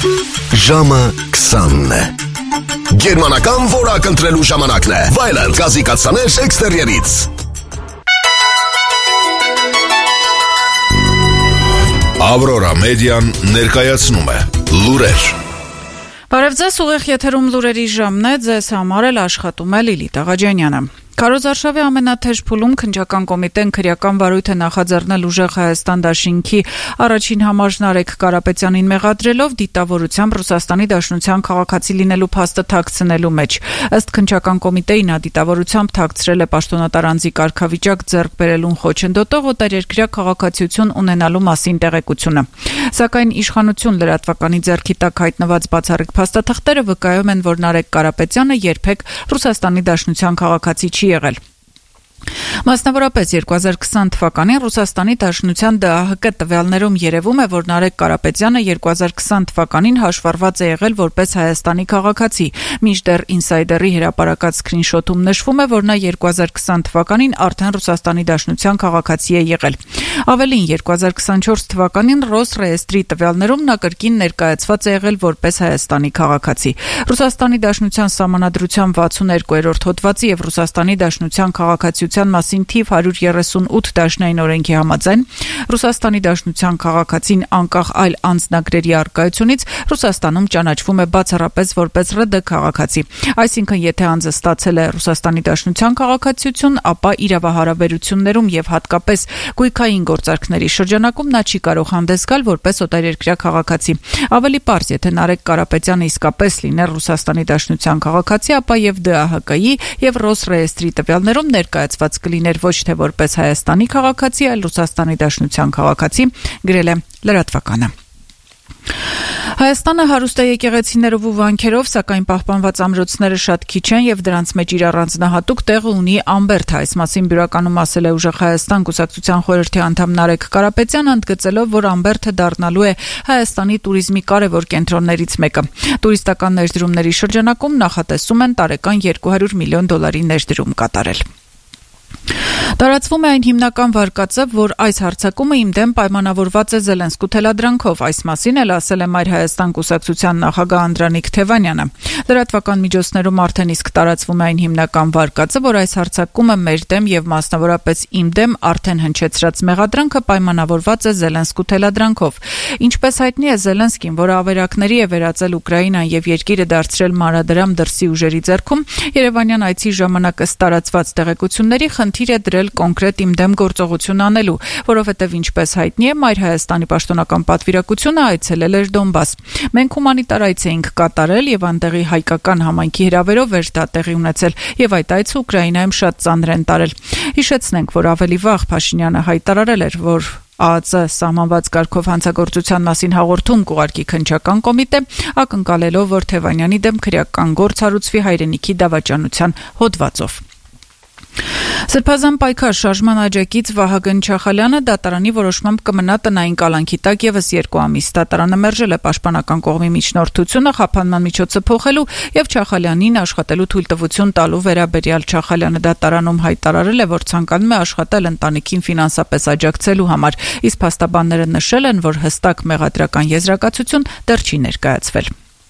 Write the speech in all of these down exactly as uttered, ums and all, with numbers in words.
Ժամը քսանն է։ Գերմանական որակ ընտրելու ժամանակն է։ Վայելանդ գազի կաթսաներ էքստերիերից։ Ավրորա մեդիան ներկայացնում է լուրեր։ Բարև ձեզ, ուղիղ եթերում լուրերի ժամն է, ձեզ համար էլ աշխատում է Լիլիթ Աղաջանյանը։ Քարոզարշավի ամենաթեժ փուլում քննչական կոմիտեն քրեական վարույթ է նախաձեռնել ուժեղ Հայաստան դաշինքի առաջին համարժ Նարեկ Կարապետյանին մեղադրելով դիտավորությամբ Ռուսաստանի Դաշնության քաղաքացի լինելու փաստը թաքցնելու մեջ։ Ըստ քննչական կոմիտեի նա դիտավորությամբ թաքցրել է պաշտոնատար անձի կարգավիճակ ձեռք բերելուն խոչընդոտող օտարերկրյա քաղաքացիություն ունենալու մասին տեղեկությունը։ Սակայն իշխանություն լրատվականի ձեռքի տակ հայտնված բացառիկ փաստաթղթերը վկայում են, որ Նարեկ Կարապետյանը երբեք Ռուսաստանի Դաշնության քաղաքացի չի եղել։ Մասնավորապես երկու հազար քսան թվականին Ռուսաստանի Դաշնության Դե Ա Հ Կը տվյալներում երևում է, որ Նարեկ Կարապետյանը երկու հազար քսան թվականին հաշվառված է եղել որպես Հայաստանի քաղաքացի, մինչդեռ Ինսայդերի հրապարակած սկրինշոթում նշվում է, որ նա երկու հազար քսան թվականին արդեն Ռուսաստանի Դաշնության քաղաքացի է եղել։ Ավելին, երկու հազար քսանչորս թվականին Ռոսրեեստրի տվյալներում նա կրկին ներկայացված է եղել որպես Հայաստանի քաղաքացի։ Ռուսաստանի Դաշնության Սահմանադրության վաթսուններկուերորդ հոդվածի եւ Ռուսաստանի Դաշնության քաղաքացիության մասին թիվ հարյուր երեսունութ դաշնային օրենքի համաձայն Ռուսաստանի Դաշնության քաղաքացին անկախ այլ անձնագրերի առկայությունից Ռուսաստանում ճանաչվում է բացառապես որպես Ռ Դը քաղաքացի։ Այսինքն, եթե անձը ստացել է Ռուսաստանի Դաշնության քաղաքացիություն, ապա իրավահարաբերություններում եւ հատկապես գույքային գործարքների շրջանակում նա չի կարող հանդես գալ որպես օտարերկրյա քաղաքացի։ Ավելի պարզ, եթե Նարեկ Կարապետյանը իսկապես լիներ Ռուսաստանի Դաշնության քաղաքացի, ապա եւ Դե Ա Հ Կը-ի եւ Ռոսրեեստրի տվյալներում ներկայացված կլիներ ոչ թե որպես Հայաստանի քաղաքացի, այլ Ռուսաստանի Դաշնության քաղաքացի, գրել է լրատվականը։ Հայաստանը հարուստ է եկեղեցիներով ու վանքերով, սակայն պահպանված ամրոցները շատ քիչ են եւ դրանց մեջ իր առանձնահատուկ տեղը ունի Ամբերդը։ Այս մասին բյուրականում ասել է ուժեղ Հայաստան կուսակցության խորհրդի անդամ Նարեկ Կարապետյանը, ընդգծելով, որ Ամբերդը դառնալու է Հայաստանի туриզմի կարևոր կենտրոններից մեկը։ Տուրիստական ներդրումների շրջանակում նախատեսում են տարեկան երկու հարյուր միլիոն դոլարի ներդրում կատարել։ Տարածվում է այն հիմնական վարկածը, որ այս հարձակումը իմ դեմ պայմանավորված է Զելենսկու թելադրանքով։ Այս մասին էլ ասել է Մայր Հայաստան կուսակցության նախագահ Անդրանիկ Թևանյանը։ Լրատվական միջոցներում արդեն իսկ տարածվում է այն հիմնական վարկածը, որ այս հարձակումը մեր դեմ եւ մասնավորապես իմ դեմ արդեն հնչեցրած մեղադրանքը պայմանավորված է Զելենսկու թելադրանքով։ Ինչպես հայտնի է, Զելենսկին, որը ավերակների է վերածել Ուկրաինան եւ երկիրը դարձրել մանրադրամ դրսի ուժերի ձեռքում, Երևանյան այցի ժամանակ ըստ տարածված տեղեկությունների խնդիր է դրել կոնկրետ իմ դեմ գործողություն անելու, որովհետև ինչպես հայտնի է, Մայր Հայաստանի պաշտոնական պատվիրակությունը այցելել էր Դոնբաս։ Մենք հումանիտար այց էինք կատարել եւ անտեղի հայկական համայնքի հրավերով էր դա տեղի ունեցել եւ այդ այցը Ուկրաինայում շատ ծանր են տարել։ Հիշեցնենք, որ ավելի վաղ Փաշինյանը հայտարարել էր, որ Ա Ծ սահմանված կարգով հանցագործության մասին հաղորդում կուղարկի քննչական կոմիտե, ակնկալելով, որ Թևանյանի դեմ քրեական գործ հարուցվի հայրենիքի դավաճանության հոդվածով։ Սրբազան պայքար շարժման աջակից Վահագն Չախալյանը դատարանի որոշմամբ կմնա տնային կալանքի տակ եւս երկու ամիս։ Դատարանը մերժել է պաշտպանական կողմի միջնորդությունը խափանման միջոցը փոխելու եւ Չախալյանին աշխատելու թույլտվություն տալու վերաբերյալ։ Չախալյանը դատարանում հայտարարել է, որ ցանկանում է աշխատել ընտանիքին ֆինանսապես աջակցելու համար, իսկ փաստաբանները նշել են, որ հստակ մեղադրական եզրակացություն դեռ չի ներկայացվել։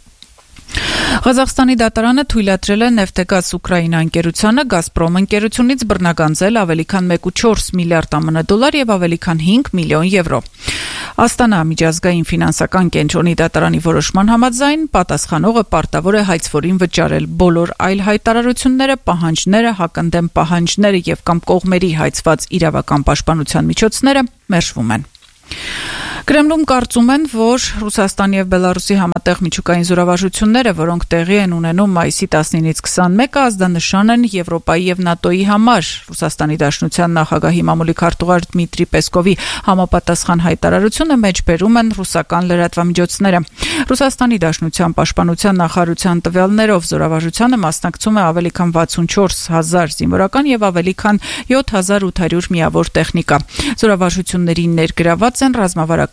Ղազախստանի դատարանը թույլատրել է Նեֆտեգազ Ուկրաինա ընկերությանը Գազպրոմ ընկերությունից բռնագանձել ավելի քան մեկ կόμma չորս միլիարդ ԱՄՆ դոլար եւ ավելի քան հինգ միլիոն եվրո։ Աստանա միջազգային ֆինանսական կենտրոնի դատարանի որոշման համաձայն պատասխանողը պարտավոր է հայցվորին վճարել բոլոր այլ հայտարարությունները, պահանջները, հակընդդեմ պահանջները եւ կամ կողմերի հայցված իրավական պաշտպանության միջոցները մերժվում են։ Կրեմլում կարծում են, որ Ռուսաստանի եւ Բելարուսի համատեղ միջուկային զորավարժությունները, որոնք տեղի են ունենում մայիսի տասնինից քսանմեկը, ազդանշան են Եվրոպայի եւ ՆԱՏՕ-ի համար։ Ռուսաստանի Դաշնության նախագահի մամուլի քարտուղար Դմիտրի Պեսկովի համապատասխան հայտարարությունը մեջբերում են ռուսական լրատվամիջոցները։ Ռուսաստանի Դաշնության պաշտպանության նախարարության տվյալներով զորավարժությանը մասնակցում է ավելի քան վաթսունչորս հազար զինվորական եւ ավելի քան յոթ հազար ութ հարյուր միավոր տեխնիկա։ Զորավարժություններին ներգրաված են ռազմավարական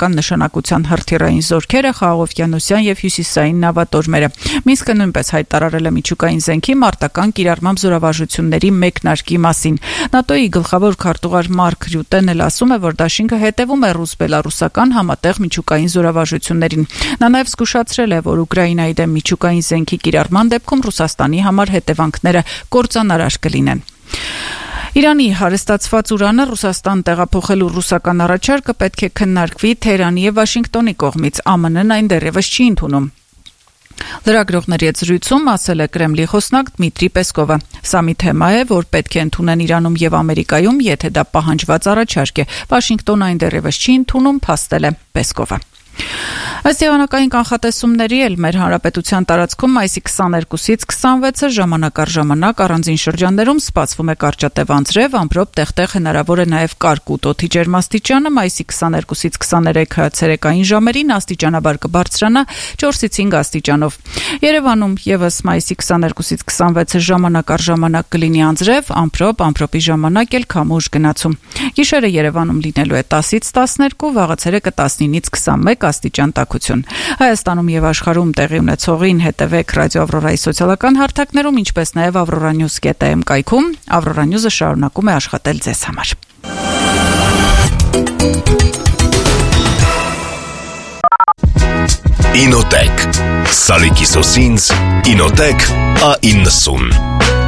ռուսական նշանակության հրթիռային զորքերը, Խաղաղօվկիանոսյան եւ հյուսիսային նավատորմերը։ Մինսկը նույնպես հայտարարել է միջուկային զենքի մարտական կիրառմամբ զորավարժությունների մեկնարկի մասին։ ՆԱՏՕ-ի գլխավոր քարտուղար Մարկ Ռյուտեն էլ ասում է, որ դաշինքը հետևում է ռուս-բելարուսական համատեղ միջուկային զորավարժություններին։ Նա նաեւ զգուշացրել է, որ Ուկրաինայի դեմ միջուկային զենքի կիրառման դեպքում Ռուսաստանի համար հետևանքները կործանարար կլինեն։ Իրանի հարստացված ուրանը Ռուսաստան տեղափոխելու ռուսական առաջարկը պետք է քննարկվի Թեհրանի եւ Վաշինգտոնի կողմից, ԱՄՆ-ն այն դեռևս չի ընդունում։ Լրագրողների հետ զրույցում ասել է Կրեմլի խոսնակ Դմիտրի Պեսկովը։ Սա մի թեմա է, որ պետք է ընդունեն Իրանում եւ Ամերիկայում, եթե դա պահանջված առաջարկ է։ Վաշինգտոնը այն դեռևս չի ընդունում, փաստել է Պեսկովը։ Ըստ եղանակային կանխատեսումների էլ մեր հանրապետության տարածքում մայիսի քսաներկուսից քսանվեցը ժամանակ առ ժամանակ առանձին շրջաններում սպասվում է կարճատև անձրև, ամպրոպ տեղտեղ հնարավոր է նաև կարկուտ օդի ջերմաստիճանը մայիսի քսաներկուսից քսաներեքը ցերեկային ժամերին աստիճանաբար կբարձրանա չորսից հինգ աստիճանով։ Երևանում եւս մայիսի քսաներկուսից քսանվեցը ժամանակ առ ժամանակ կլինի անձրև, ամպրոպ, ամպրոպի ժամանակ էլ քամուշ գնացում։ Գիշերը Երևանում լինելու է տասից տասներկու, վաղը ցերեկը տասնինից քսանմեկ աստիճան տաքություն։ Հայաստանում եւ աշխարհում տեղի ունեցողին հետևեք Ռադիո Ավրորայի սոցիալական հարթակներում, ինչպես նաեւ avroranews dot am կայքում։ Avrora News-ը շարունակում է աշխատել ձեզ համար։ Ինոտեք Սալիկի սոսինց Ինոտեք A իննսուն